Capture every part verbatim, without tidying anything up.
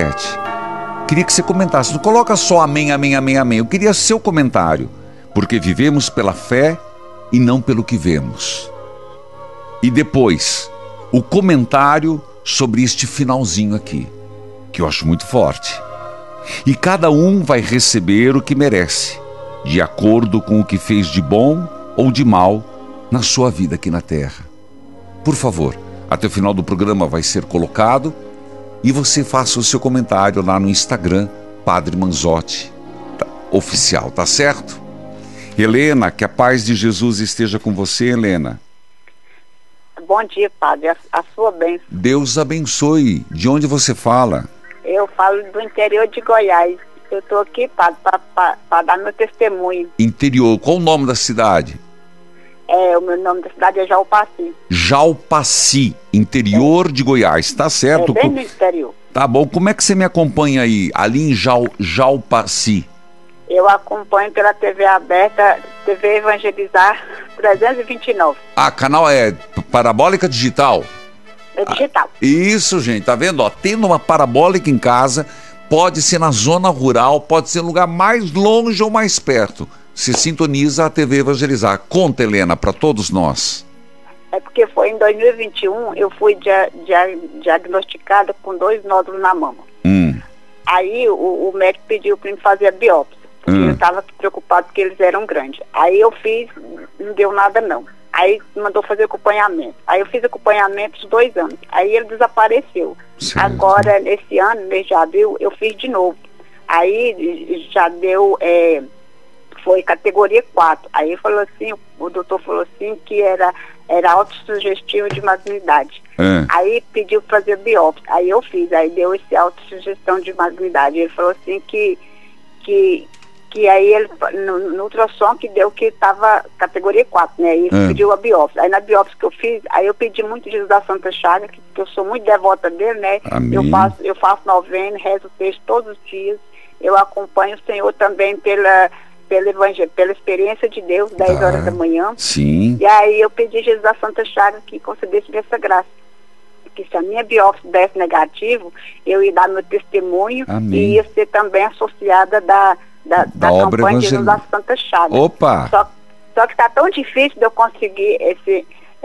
Queria que você comentasse, não coloca só amém, amém, amém, amém. Eu queria seu comentário, porque vivemos pela fé e não pelo que vemos. E depois, o comentário sobre este finalzinho aqui, que eu acho muito forte. E cada um vai receber o que merece, de acordo com o que fez de bom ou de mal na sua vida aqui na Terra. Por favor, até o final do programa vai ser colocado e você faça o seu comentário lá no Instagram, Padre Manzotti tá, Oficial, tá certo? Helena, que a paz de Jesus esteja com você, Helena. Bom dia, Padre, a, a sua bênção. Deus abençoe. De onde você fala? Eu falo do interior de Goiás. Eu estou aqui, Padre, para dar meu testemunho. Interior, qual o nome da cidade? É, o meu nome da cidade é Jalpaci. Jalpaci, interior é. de Goiás, tá certo? É bem no interior. Tá bom, como é que você me acompanha aí, ali em Jal, Jalpaci? Eu acompanho pela T V aberta, T V Evangelizar trezentos e vinte e nove. Ah, canal é parabólica digital? É digital. Ah, isso, gente, tá vendo? Ó, tendo uma parabólica em casa, pode ser na zona rural, pode ser no lugar mais longe ou mais perto. Se sintoniza a T V Evangelizar. Conta, Helena, para todos nós. É porque foi em dois mil e vinte e um, eu fui dia, dia, diagnosticada com dois nódulos na mama. Hum. Aí o, o médico pediu para mim fazer a biópsia, porque hum. eu estava preocupado porque eles eram grandes. Aí eu fiz, não deu nada não. Aí mandou fazer acompanhamento. Aí eu fiz acompanhamento de dois anos. Aí ele desapareceu. Certo. Agora, nesse ano, mês de abril, eu fiz de novo. Aí já deu... É, foi categoria quatro. Aí falou assim, o doutor falou assim que era, era autossugestivo de malignidade. É. Aí pediu para fazer biópsia. Aí eu fiz, aí deu esse autossugestão de malignidade. Ele falou assim que, que, que aí ele, no, no ultrassom que deu que estava categoria quatro, né? Aí é. pediu a biópsia. Aí na biópsia que eu fiz, aí eu pedi muito Jesus da Santa Chaga, que, que eu sou muito devota dele, né? Amém. Eu faço, eu faço novena, rezo o texto todos os dias. Eu acompanho o Senhor também pela... Pelo evangelho, pela experiência de Deus, dez tá. horas da manhã. Sim. E aí eu pedi Jesus da Santa Chaga que concedesse essa graça. Que se a minha biópsia desse negativo, eu ia dar meu testemunho. Amém. E ia ser também associada da, da, da, da campanha de Jesus da Santa Chaga. Opa! Só, só que está tão difícil de eu conseguir esse,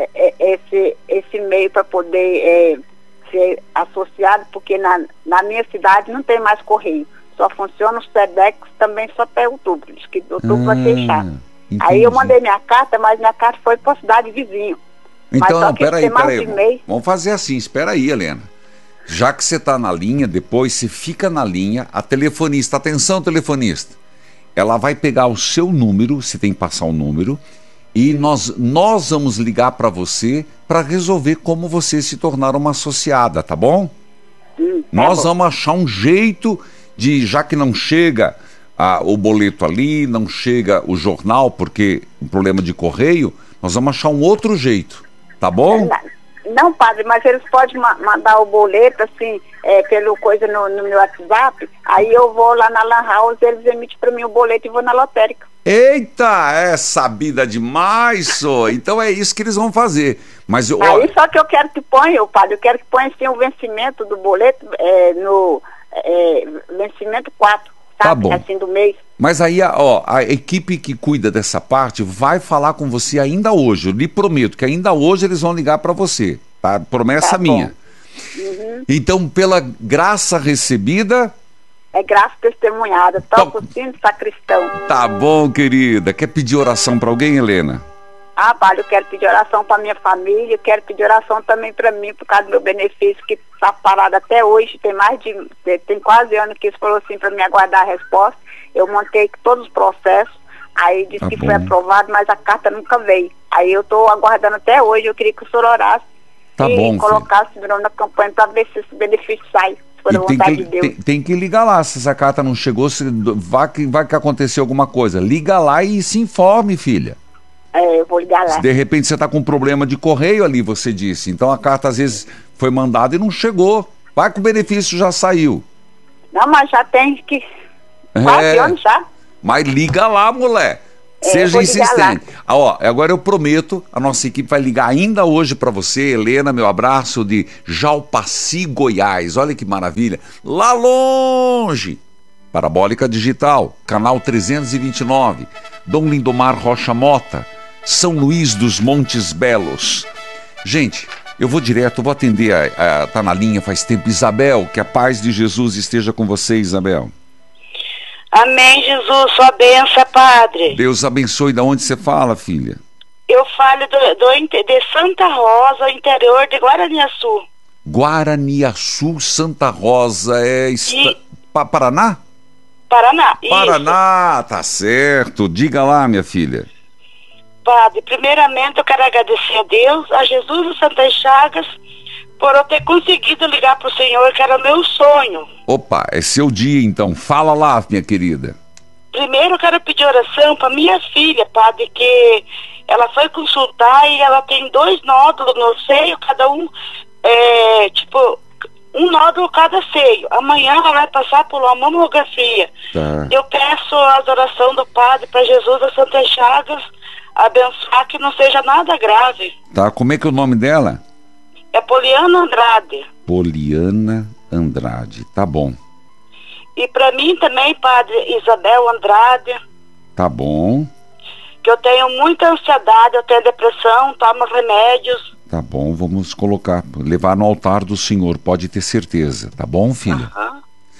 esse, esse meio para poder é, ser associado, porque na, na minha cidade não tem mais correio. Só funciona o SEDEX também só até outubro. Diz que outubro vai fechar. Entendi. Aí eu mandei minha carta, mas minha carta foi para a cidade vizinha. Então, não, peraí, peraí. Vamos, vamos fazer assim, espera aí, Helena. Já que você está na linha, depois você fica na linha, a telefonista, atenção telefonista, ela vai pegar o seu número, você tem que passar o número, e nós, nós vamos ligar para você para resolver como você se tornar uma associada, tá bom? Hum, tá nós bom. vamos achar um jeito... de, já que não chega ah, o boleto ali, não chega o jornal, porque o problema de correio, nós vamos achar um outro jeito, tá bom? Não, não padre, mas eles podem ma mandar o boleto, assim, é, pelo coisa no, no meu WhatsApp, aí eu vou lá na Lan House, eles emitem para mim o boleto e vou na lotérica. Eita, é sabida demais, só. Então é isso que eles vão fazer. Mas eu, aí ó... só que eu quero que ponha, padre, eu quero que ponha assim, o vencimento do boleto é, no... É, vencimento quatro, sabe? Tá bom. Assim do mês. Mas aí, ó, a equipe que cuida dessa parte vai falar com você ainda hoje. Eu lhe prometo que ainda hoje eles vão ligar para você, tá? Promessa tá minha. Uhum. Então, pela graça recebida... É graça testemunhada. Toca o sino, sacristão. Tá bom, querida. Quer pedir oração para alguém, Helena? Ah, padre, eu quero pedir oração para minha família, eu quero pedir oração também para mim, por causa do meu benefício, que está parado até hoje, tem mais de, tem quase ano que isso falou assim para me aguardar a resposta. Eu montei todos os processos, aí disse tá que bom. foi aprovado, mas a carta nunca veio. Aí eu estou aguardando até hoje, eu queria que o senhor orasse tá e bom, colocasse o nome na campanha para ver se esse benefício sai, se for a vontade que, de Deus. Tem, tem que ligar lá, se essa carta não chegou, se vai que, vai que acontecer alguma coisa. Liga lá e se informe, filha. É, eu vou ligar lá. Se de repente você está com um problema de correio ali, você disse. Então a carta às vezes foi mandada e não chegou. Vai que o benefício já saiu. Não, mas já tem que... Quase É, anos já. mas liga lá, mulher. É, Seja vou ligar insistente. Ah, ó, agora eu prometo, a nossa equipe vai ligar ainda hoje para você, Helena, meu abraço de Jalpaci, Goiás. Olha que maravilha. Lá longe. Parabólica Digital, canal trezentos e vinte e nove. Dom Lindomar Rocha Mota, São Luís dos Montes Belos. Gente, eu vou direto, vou atender, a, a, tá na linha faz tempo. Isabel, que a paz de Jesus esteja com você, Isabel. Amém, Jesus, sua bênção, Padre. Deus abençoe. Da onde você fala, filha? Eu falo do, do, de Santa Rosa, interior de Guaraniaçu. Guaraniaçu, Santa Rosa, é esta... E... pa Paraná? Paraná, Paraná, isso. Tá certo. Diga lá, minha filha. Padre, primeiramente eu quero agradecer a Deus, a Jesus e Santas Chagas, por eu ter conseguido ligar para o Senhor, que era o meu sonho. Opa, é seu dia então. Fala lá, minha querida. Primeiro eu quero pedir oração para minha filha, Padre, que ela foi consultar e ela tem dois nódulos no seio, cada um, é, tipo, um nódulo cada seio. Amanhã ela vai passar por uma mamografia. Tá. Eu peço as orações do Padre para Jesus e Santas Chagas abençoar que não seja nada grave. Tá, como é que é o nome dela? É Poliana Andrade. Poliana Andrade, tá bom. E para mim também, Padre, Isabel Andrade. Tá bom. Que eu tenho muita ansiedade, eu tenho depressão, tomo remédios. Tá bom, vamos colocar, levar no altar do Senhor, pode ter certeza, tá bom, filha? Uhum.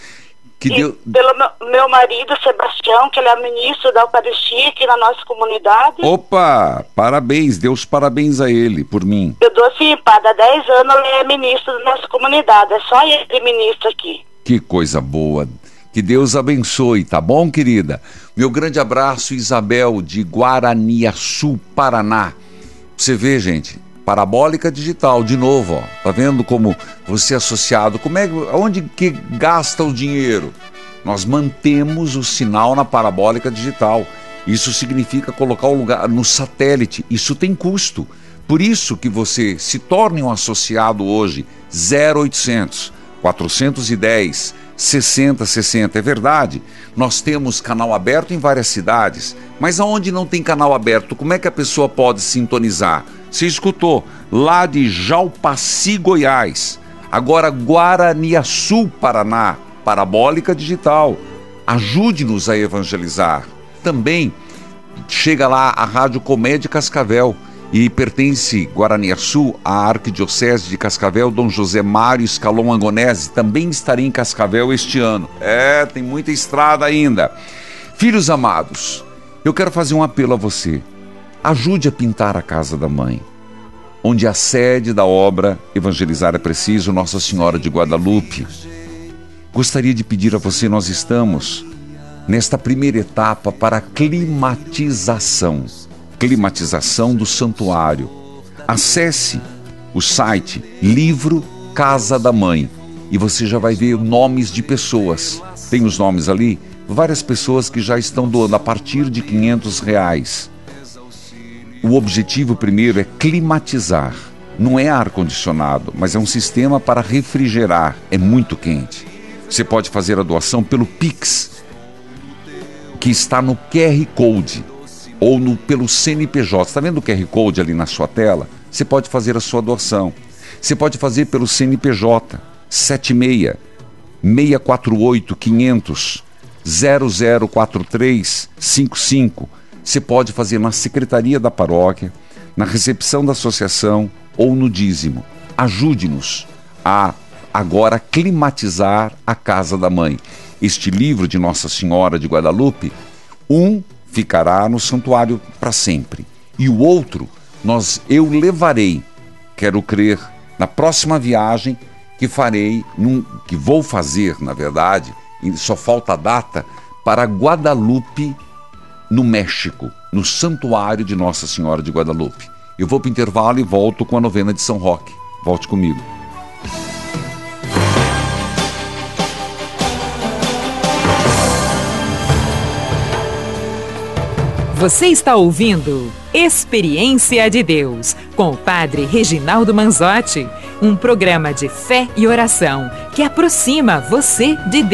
Que e Deus... pelo meu, meu marido, Sebastião, que ele é ministro da Eucaristia aqui na nossa comunidade. Opa, parabéns, Deus parabéns a ele, por mim. Eu dou sim, Padre, há dez anos ele é ministro da nossa comunidade, é só ele ministro aqui. Que coisa boa, que Deus abençoe, tá bom, querida? Meu grande abraço, Isabel, de Guaraniaçu, Paraná. Você vê, gente, Parabólica Digital, de novo, ó, tá vendo como você é associado, como é, onde que gasta o dinheiro? Nós mantemos o sinal na Parabólica Digital. Isso significa colocar o lugar no satélite, isso tem custo. Por isso que você se torne um associado hoje, zero oitocentos, quatrocentos e dez, sessenta sessenta, é verdade. Nós temos canal aberto em várias cidades, mas aonde não tem canal aberto, como é que a pessoa pode sintonizar? Você escutou, lá de Jalpaci, Goiás, agora Guaraniaçu, Paraná, Parabólica Digital. Ajude-nos a evangelizar. Também chega lá a Rádio Comédia Cascavel e pertence Guaraniaçu à Arquidiocese de Cascavel, Dom José Mário Escalon Angonese, também estarei em Cascavel este ano. É, tem muita estrada ainda. Filhos amados, eu quero fazer um apelo a você. Ajude a pintar a casa da mãe, onde a sede da obra Evangelizar é Preciso, Nossa Senhora de Guadalupe. Gostaria de pedir a você, nós estamos nesta primeira etapa para a climatização, climatização do santuário. Acesse o site Livro Casa da Mãe e você já vai ver nomes de pessoas. Tem os nomes ali, várias pessoas que já estão doando a partir de quinhentos reais. O objetivo primeiro é climatizar. Não é ar-condicionado, mas é um sistema para refrigerar. É muito quente. Você pode fazer a doação pelo Pix, que está no Q R Code, ou no, pelo C N P J. Está vendo o Q R Code ali na sua tela? Você pode fazer a sua doação. Você pode fazer pelo C N P J sete seis, seis quatro oito, quinhentos, zero zero quatro três cinco cinco. Você pode fazer na secretaria da paróquia, na recepção da associação ou no dízimo. Ajude-nos a agora climatizar a casa da mãe. Este livro de Nossa Senhora de Guadalupe, um ficará no santuário para sempre. E o outro, nós, eu levarei, quero crer, na próxima viagem que farei, num, que vou fazer, na verdade, só falta a data, para Guadalupe, no México, no santuário de Nossa Senhora de Guadalupe. Eu vou para o intervalo e volto com a novena de São Roque. Volte comigo. Você está ouvindo Experiência de Deus, com o Padre Reginaldo Manzotti, um programa de fé e oração que aproxima você de Deus.